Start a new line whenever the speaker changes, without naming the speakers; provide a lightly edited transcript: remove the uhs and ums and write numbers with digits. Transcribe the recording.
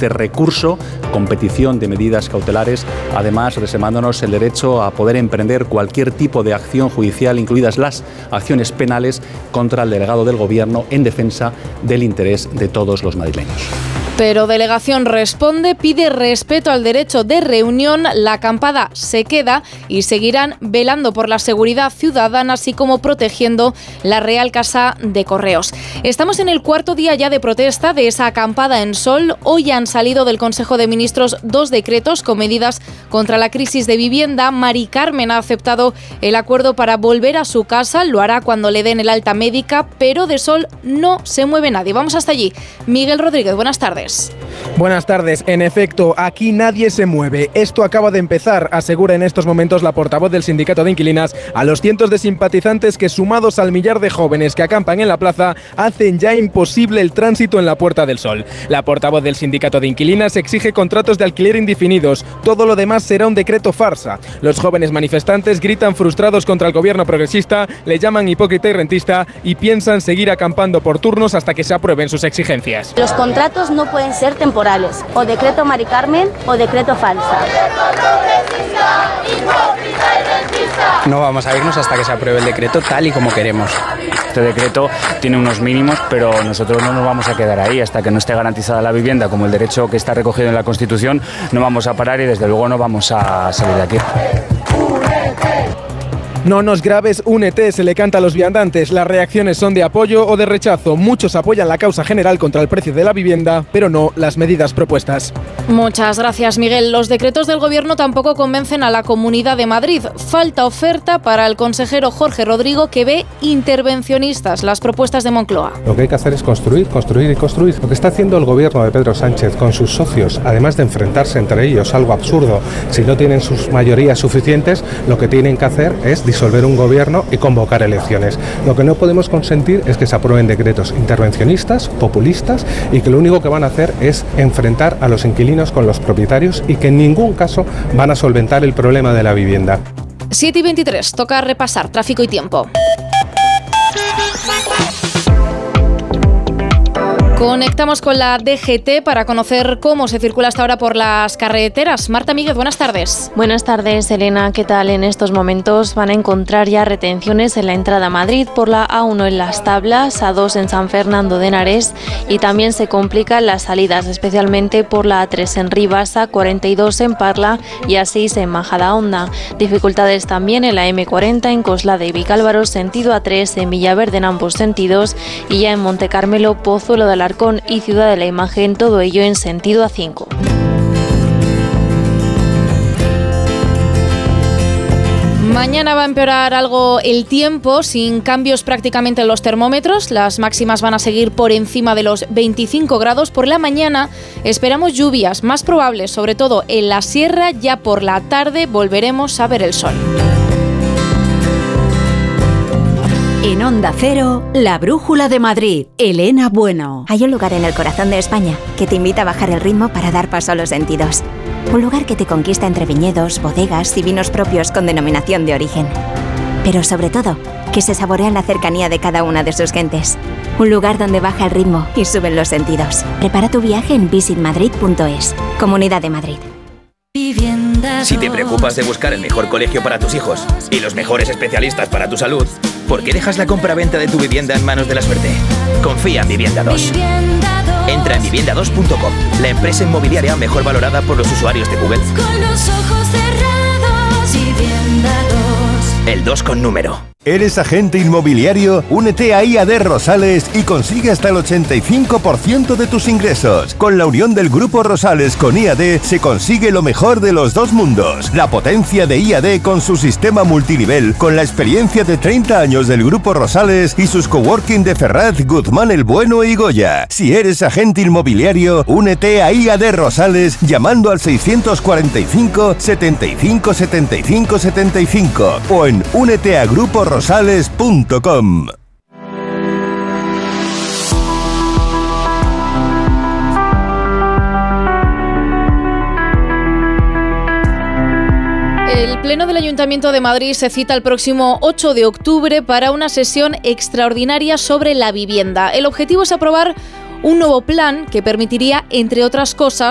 ante recurso con petición de medidas cautelares, además reservándonos el derecho a poder emprender cualquier tipo de acción judicial, incluidas las acciones penales contra el delegado del Gobierno en defensa del interés de todos los madrileños.
Pero Delegación responde, pide respeto al derecho de reunión, la acampada se queda y seguirán velando por la seguridad ciudadana, así como protegiendo la Real Casa de Correos. Estamos en el cuarto día ya de protesta de esa acampada en Sol. Hoy han salido del Consejo de Ministros 2 decretos con medidas contra la crisis de vivienda. Mari Carmen ha aceptado el acuerdo para volver a su casa, lo hará cuando le den el alta médica, pero de Sol no se mueve nadie. Vamos hasta allí. Miguel Rodríguez, buenas tardes.
Buenas tardes. En efecto, aquí nadie se mueve. Esto acaba de empezar, asegura en estos momentos la portavoz del Sindicato de Inquilinas a los cientos de simpatizantes que, sumados al millar de jóvenes que acampan en la plaza, hacen ya imposible el tránsito en la Puerta del Sol. La portavoz del Sindicato de Inquilinas exige contratos de alquiler indefinidos. Todo lo demás será un decreto farsa. Los jóvenes manifestantes gritan frustrados contra el gobierno progresista, le llaman hipócrita y rentista y piensan seguir acampando por turnos hasta que se aprueben sus exigencias.
Los contratos no pueden ser temporales, o decreto Mari Carmen o decreto falsa.
No vamos a irnos hasta que se apruebe el decreto tal y como queremos.
Este decreto tiene unos mínimos, pero nosotros no nos vamos a quedar ahí hasta que no esté garantizada la vivienda como el derecho que está recogido en la Constitución. No vamos a parar y desde luego no vamos a salir de aquí.
No nos grabes, únete, se le canta a los viandantes. Las reacciones son de apoyo o de rechazo. Muchos apoyan la causa general contra el precio de la vivienda, pero no las medidas propuestas.
Muchas gracias, Miguel. Los decretos del Gobierno tampoco convencen a la Comunidad de Madrid. Falta oferta para el consejero Jorge Rodrigo, que ve intervencionistas las propuestas de Moncloa.
Lo que hay que hacer es construir, construir y construir. Lo que está haciendo el Gobierno de Pedro Sánchez con sus socios, además de enfrentarse entre ellos, algo absurdo, si no tienen sus mayorías suficientes, lo que tienen que hacer es disolver un gobierno y convocar elecciones. Lo que no podemos consentir es que se aprueben decretos intervencionistas, populistas y que lo único que van a hacer es enfrentar a los inquilinos con los propietarios y que en ningún caso van a solventar el problema de la vivienda.
7:23, toca repasar tráfico y tiempo. Conectamos con la DGT para conocer cómo se circula hasta ahora por las carreteras. Marta Míguez, buenas tardes.
Buenas tardes, Elena. ¿Qué tal? En estos momentos van a encontrar ya retenciones en la entrada a Madrid por la A1 en Las Tablas, A2 en San Fernando de Henares y también se complican las salidas, especialmente por la A3 en Rivas, A42 en Parla y A6 en Majadahonda. Dificultades también en la M40 en Coslada y Vicálvaro, sentido A3 en Villaverde en ambos sentidos y ya en Montecarmelo, Pozuelo de Alarcón y Ciudad de la Imagen, todo ello en sentido A5.
Mañana va a empeorar algo el tiempo, sin cambios prácticamente en los termómetros. Las máximas van a seguir por encima de los 25 grados. Por la mañana esperamos lluvias más probables, sobre todo en la sierra. Ya por la tarde volveremos a ver el sol.
En Onda Cero, la brújula de Madrid, Elena Bueno.
Hay un lugar en el corazón de España que te invita a bajar el ritmo para dar paso a los sentidos. Un lugar que te conquista entre viñedos, bodegas y vinos propios con denominación de origen. Pero sobre todo, que se saborea la cercanía de cada una de sus gentes. Un lugar donde baja el ritmo y suben los sentidos. Prepara tu viaje en visitmadrid.es. Comunidad de Madrid.
Si te preocupas de buscar el mejor colegio para tus hijos y los mejores especialistas para tu salud, ¿por qué dejas la compra-venta de tu vivienda en manos de la suerte? Confía en Vivienda 2. Entra en vivienda2.com, la empresa inmobiliaria mejor valorada por los usuarios de Google.
Con los ojos cerrados, Vivienda 2.
El 2 con número.
¿Eres agente inmobiliario? Únete a IAD Rosales y consigue hasta el 85% de tus ingresos. Con la unión del Grupo Rosales con IAD se consigue lo mejor de los dos mundos. La potencia de IAD con su sistema multinivel, con la experiencia de 30 años del Grupo Rosales y sus coworking de Ferraz, Guzmán el Bueno y Goya. Si eres agente inmobiliario, únete a IAD Rosales llamando al 645 75 75 75 o en úneteagrupos.rosales.com.
El Pleno del Ayuntamiento de Madrid se cita el próximo 8 de octubre para una sesión extraordinaria sobre la vivienda. El objetivo es aprobar un nuevo plan que permitiría, entre otras cosas,